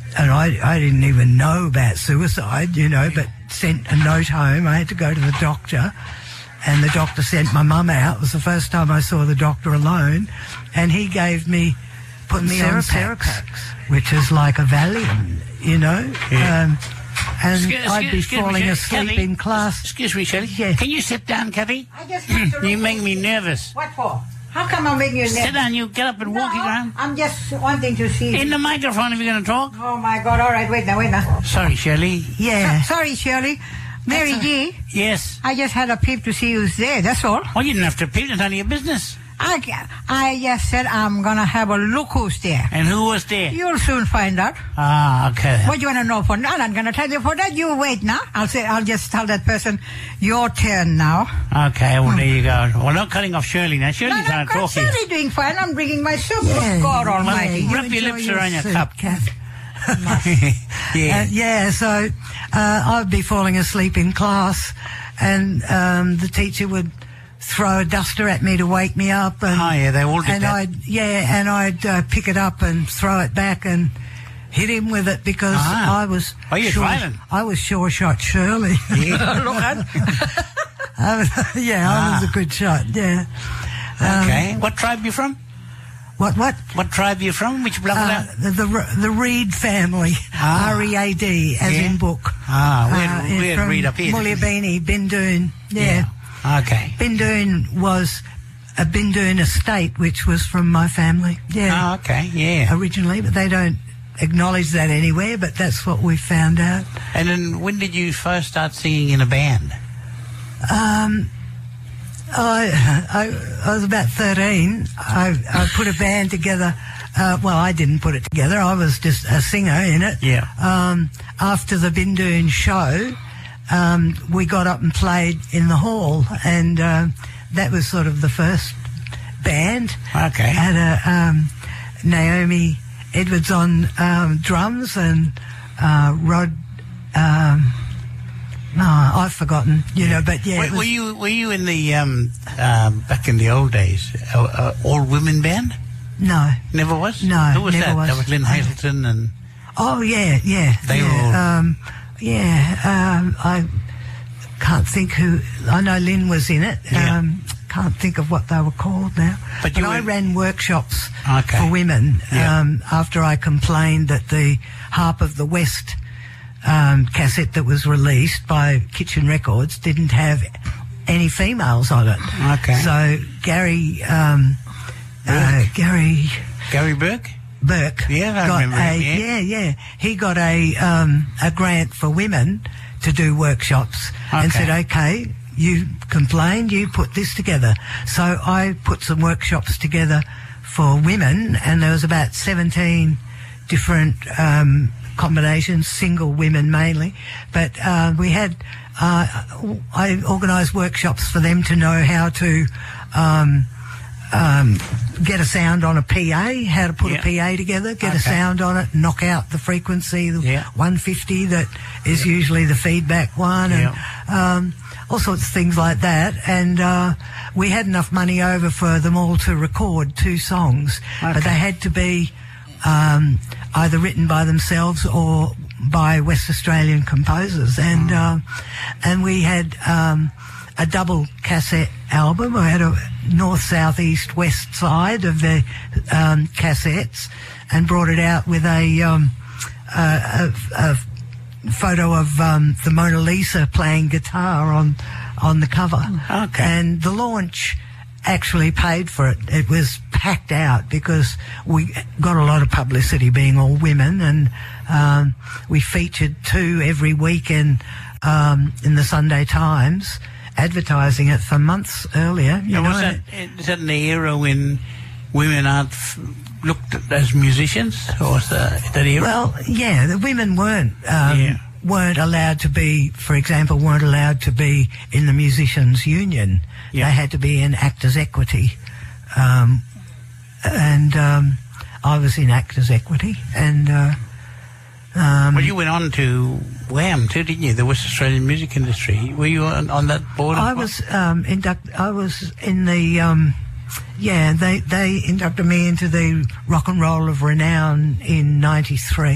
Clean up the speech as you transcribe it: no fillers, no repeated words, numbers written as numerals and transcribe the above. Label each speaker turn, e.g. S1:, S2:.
S1: and I didn't even know about suicide, but sent a note home. I had to go to the doctor, and the doctor sent my mum out. It was the first time I saw the doctor alone, and he put me on Seropax, which is like a Valium,
S2: Yeah.
S1: And I'd be falling asleep
S2: Kathy,
S1: in class.
S2: Excuse me, Shelley.
S1: Yeah.
S2: Can you sit down, Kathy?
S3: I just want to
S2: You make me nervous.
S3: What for? How come I'm making you nervous?
S2: Sit down, you get up and walk around.
S3: I'm just wanting to see.
S2: In the microphone if you're going to talk.
S3: Oh, my God. All right, wait now.
S2: Sorry, Shelley.
S1: Yeah.
S3: Sorry, Shirley. Mary G.
S2: Yes.
S3: I just had a peep to see who's there, that's all.
S2: Well, you didn't have to peep. It's none of your business.
S3: I just said I'm going to have a look who's there.
S2: And who was there?
S3: You'll soon find out.
S2: Ah, okay.
S3: What do you want to know for? I'm not going to tell you for that. You wait now. I'll just tell that person, your turn now.
S2: Okay, well, there you go. Well, not cutting off Shirley now. Shirley's trying to
S3: I'm
S2: talk here.
S3: certainly doing fine. I'm bringing my soup. God almighty.
S2: Wrap your lips around your
S1: soup,
S2: cup.
S1: Kath.
S2: Yeah.
S1: So I'd be falling asleep in class, and the teacher would throw a duster at me to wake me up. And,
S2: they all did
S1: and
S2: that.
S1: I'd pick it up and throw it back and hit him with it because I was.
S2: Oh, you're violent.
S1: I was sure shot Shirley.
S2: Yeah.
S3: Look at.
S1: I was a good shot. Yeah.
S2: Okay. What tribe you from?
S1: What?
S2: What tribe you from? Which block?
S1: The Reed family. R-E-A-D, as in book.
S2: We had Reed up here.
S1: Mullyabini, Bindoon. Yeah.
S2: Okay.
S1: Bindoon was a Bindoon estate, which was from my family. Yeah.
S2: Okay. Yeah.
S1: Originally, but they don't acknowledge that anywhere, but that's what we found out.
S2: And then when did you first start singing in a band?
S1: I was about 13. I put a band together. I didn't put it together. I was just a singer in it.
S2: Yeah.
S1: After the Bindoon show, we got up and played in the hall, and that was sort of the first band.
S2: Okay.
S1: Had Naomi Edwards on drums and Rod. I've forgotten, but yeah.
S2: Were you in the back in the old days all women band?
S1: No,
S2: never was.
S1: No,
S2: who was
S1: never
S2: that?
S1: was.
S2: That was Lynn Hazelton and.
S1: Oh yeah.
S2: They were.
S1: I can't think who. I know Lynn was in it.
S2: Yeah.
S1: Can't think of what they were called now. But I ran workshops for women after I complained that the Harp of the West cassette that was released by Kitchen Records didn't have any females on it.
S2: Okay.
S1: So Gary
S2: Burke?
S1: Burke.
S2: Yeah, I remember him,
S1: yeah. He got a grant for women to do workshops and said, okay, you complained, you put this together. So I put some workshops together for women, and there was about 17 different combinations, single women mainly. But we had, I organised workshops for them to know how to get a sound on a PA, how to put a PA together, get a sound on it, knock out the frequency, the 150 that is usually the feedback one, and all sorts of things like that. And we had enough money over for them all to record 2 songs, but they had to be either written by themselves or by West Australian composers. And we had a double cassette album. I had a north, south, east, west side of the cassettes, and brought it out with a photo of the Mona Lisa playing guitar on the cover.
S2: Okay.
S1: And the launch actually paid for it. It was packed out because we got a lot of publicity being all women, and we featured 2 every week in the Sunday Times, advertising it for months earlier.
S2: Is that in the era when women aren't looked at as musicians, or was that era?
S1: Well, yeah, the women weren't allowed to be, for example, weren't allowed to be in the Musicians' Union. They had to be in Actors' Equity. And I was in Actors' Equity, and
S2: well, you went on to WAM too, didn't you? The West Australian Music Industry. Were you on that board?
S1: I was I was in the they inducted me into the Rock and Roll of Renown in '93.